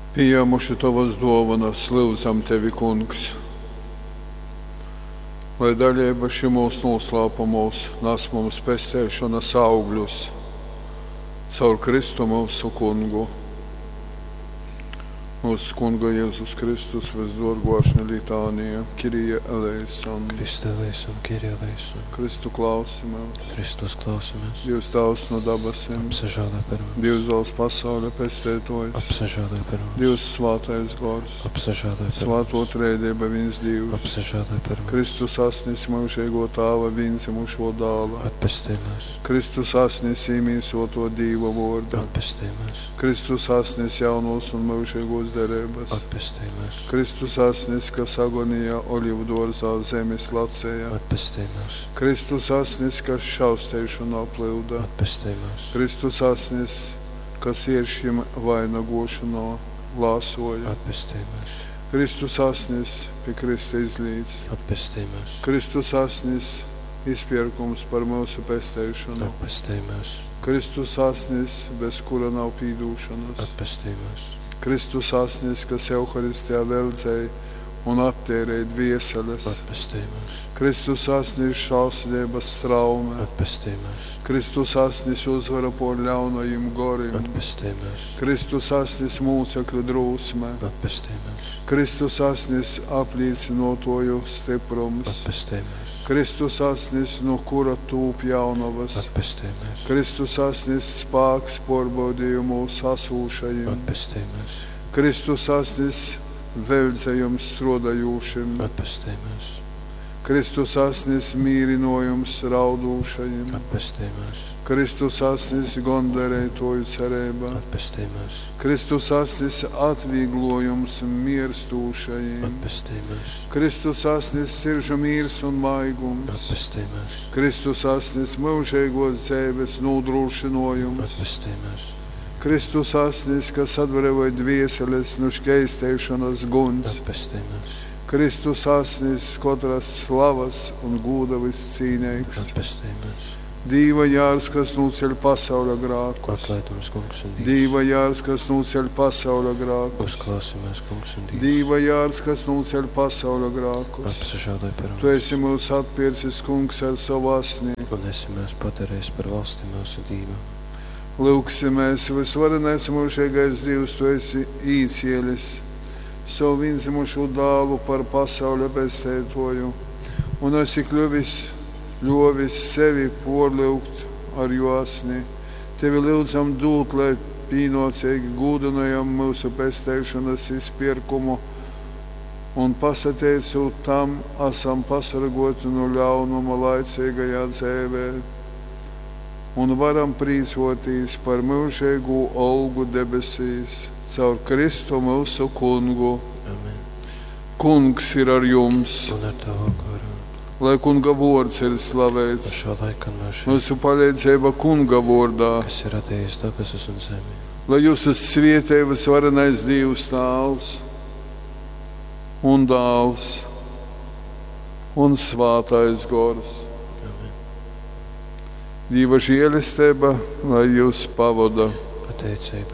Pieņemuši tavas dāvanas, lūdzam tevi, kungs. Lai daļēba šī mūsu noslēpumos nes mums pestēšanas augļus caur Kristu mūsu kungu. Mūsu kunga Jēzus Kristus visdārgākā litānija, Kyrie eleison. Kristu eleison, Kyrie eleison. Kristu klausamies. Kristus klausamies. Dievs Tēvs no dabasiem. Apsažādā par mums. Dievs valsts pasaule pestētojs. Apsažādā par mums. Dievs svētais gars. Apsažādā par mums. Svēto trēdība viens Dievs. Apsažādā par mums. Kristus asnis mūžīgo Tēva vienzimušo dāla. Atpestījumās. Kristus asnis īmīsoto Dieva vārdu. Atpestījumās. Kristus asnis jaunos un mūžīgos derības. Atpestījumās. Kristus asnis, kas agonijā olivu dārzā zemes lacēja. Atpestījumās. Kristus asnis, kas šaustēšanu aplūda. Atpestījumās. Kristus asnis, kas iešiem vainagošanā lāsoja. Atpestījumās. Kristus asnis pie krista izlīdz. Atpestījumās. Kristus asnis izpirkums par mūsu pestēšanu. Atpestījumās. Kristus asnis, bez kura nav pīdūšanas. Atpestījumās. Kristus asnis, kas Euharistijā veldzēja un aptērēja dvieseles. Atpestījumās. Kristus asnis šausmības traume. Atpestījumās. Kristus asnis uzvara pār ļaunajiem goriem. Atpestījumās. Kristus asnis mūcekļu drūsme. Atpestījumās. Kristus asnis apliecinotoju stiprums. Atpestījumās. Kristus asnis, no kura tūp jaunavas. Atpestījumās. Kristus asnis spēks pārbaudījumu sasūšajiem. Atpestījumās. Kristus asnis veldzējums strodajūšiem. Atpestījumās. Kristus asnis mīrinojums raudūšajiem. Atpestījumās. Kristus asnis gondarētoju cerībā. Atpestījumās. Kristus asnis atvieglojums mirstūšajiem. Atpestījumās. Kristus asnis siržu mīrs un maigums. Atpestījumās. Kristus asnis mūžīgos dzīves nodrošinojums. Atpestījumās. Kristus asnis, kas atbrīvoja dvieseles no škeistēšanas guns. Atpestījumās. Kristus asnis, katras slavas un gūda viscīnīgs. Atpestījumās. Dīva jārs, kas nuceļ pasaules grākus. Atlaidums, kungs un Dievs. Dīva jārs, kas nuceļ pasaules grākus. Uzklausamies, kungs un Dievs. Dīva jārs, kas nuceļ pasaules grākus. Apsažādāj par mums. Tu esi mūsu atpircis, kungs, ar savu asni. Un esi mēs padarējis par valsti mūsu dīvu. Lūksimies, visvarenais mūžīgais Dievs, tu esi īcielis savu vienzimušo dālu par pasauli pestētoju, un esi ļovis sevi porlūgt ar josni. Tevi lūdzam dūt, lai pīnocīgi gūdinājam mūsu pestēšanas izpirkumu, un pasateicot tam, esam pasargoti no ļaunuma laicīgajā dzīvē, un varam prīcoties par mūžīgu algu debesīs, caur Kristu mūsu kungu. Amen. Kungs ir ar jums, Un ar tavu garu. lai kunga vārds ir slavēts. Pašā laikā mēs Mūsu palīdzība kunga vārdā, kas ir radījis debesis un zemi. lai jūs esat svētīti visvarenais Dievs Tēvs un Dēls un Svētais Gars. Amen. Dieva žēlastība, lai jūs pavada. Pateicība